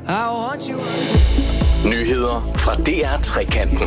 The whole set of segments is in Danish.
Nyheder fra DR Trekanten.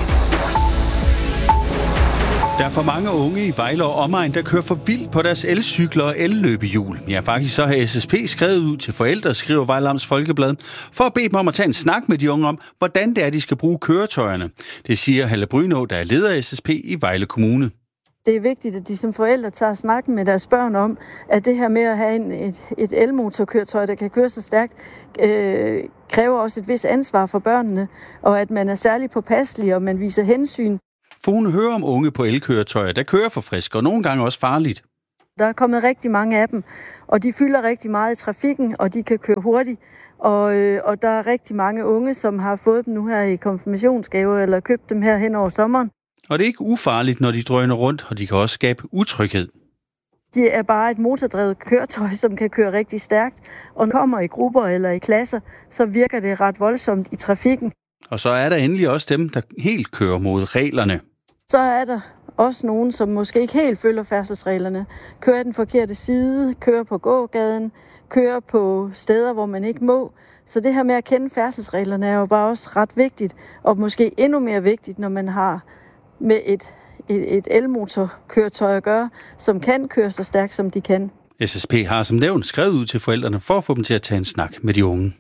Der er for mange unge i Vejle og omegn, der kører for vildt på deres elcykler og elløbehjul. Ja, faktisk så har SSP skrevet ud til forældre, skriver Vejle Amts Folkeblad, for at bede dem om at tage en snak med de unge om, hvordan det er, de skal bruge køretøjerne. Det siger Halle Brynå, der er leder af SSP i Vejle Kommune. Det er vigtigt, at de som forældre tager snakken med deres børn om, at det her med at have et elmotorkøretøj, der kan køre så stærkt, kræver også et vis ansvar for børnene, og at man er særligt påpasselig, og man viser hensyn. For hun hører om unge på elkøretøjer, der kører for frisk og nogle gange også farligt. Der er kommet rigtig mange af dem, og de fylder rigtig meget i trafikken, og de kan køre hurtigt. Og der er rigtig mange unge, som har fået dem nu her i konfirmationsgave, eller købt dem her hen over sommeren. Og det er ikke ufarligt, når de drøner rundt, og de kan også skabe utryghed. De er bare et motordrevet køretøj, som kan køre rigtig stærkt, og kommer i grupper eller i klasser, så virker det ret voldsomt i trafikken. Og så er der endelig også dem, der helt kører mod reglerne. Så er der også nogen, som måske ikke helt følger færdselsreglerne. Kører den forkerte side, kører på gågaden, kører på steder, hvor man ikke må. Så det her med at kende færdselsreglerne er jo bare også ret vigtigt, og måske endnu mere vigtigt, når man har med et elmotorkøretøj at gøre, som kan køre så stærkt, som de kan. SSP har som nævnt skrevet ud til forældrene for at få dem til at tage en snak med de unge.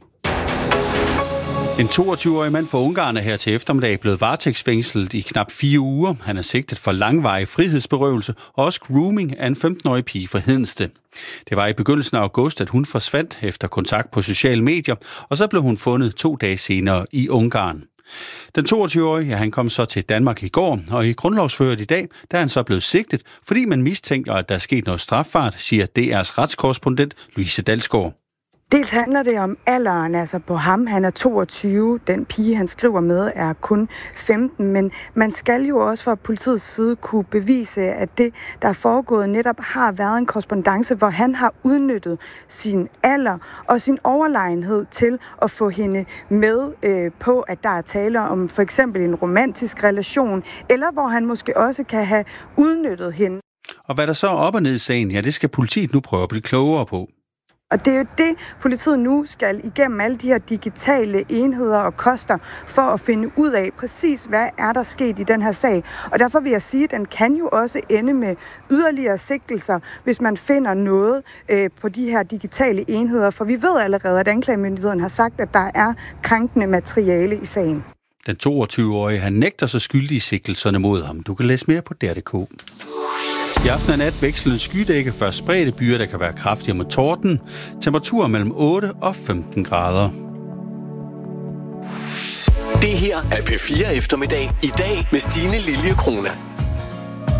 En 22-årig mand fra Ungarn er her til eftermiddag blevet varetægtsfængslet i knap 4 uger. Han er sigtet for langvarig frihedsberøvelse og også grooming af en 15-årig pige fra Hedensted. Det var i begyndelsen af august, at hun forsvandt efter kontakt på sociale medier, og så blev hun fundet 2 dage senere i Ungarn. Den 22-årige, han kom så til Danmark i går, og i grundlovsføret i dag, der er han så blevet sigtet, fordi man mistænker, at der er sket noget strafbart, siger DR's retskorrespondent Louise Dalsgaard. Dels handler det om alderen, altså på ham, han er 22, den pige, han skriver med, er kun 15, men man skal jo også fra politiets side kunne bevise, at det, der er foregået, netop har været en korrespondance, hvor han har udnyttet sin alder og sin overlegenhed til at få hende med på, at der er tale om for eksempel en romantisk relation, eller hvor han måske også kan have udnyttet hende. Og hvad der så er op og ned i sagen, ja, det skal politiet nu prøve at blive klogere på. Og det er jo det, politiet nu skal igennem alle de her digitale enheder og koster for at finde ud af præcis, hvad er der sket i den her sag. Og derfor vil jeg sige, at den kan jo også ende med yderligere sigtelser, hvis man finder noget på de her digitale enheder. For vi ved allerede, at anklagemyndigheden har sagt, at der er krænkende materiale i sagen. Den 22-årige, han nægter sig skyldig i sigtelserne mod ham. Du kan læse mere på DR.dk. I aften og nat vekslende skydække, først spredte byer, der kan være kraftigere med torden. Temperaturer mellem 8 og 15 grader. Det her er P4 Eftermiddag. I dag med Stine Lilje Krone.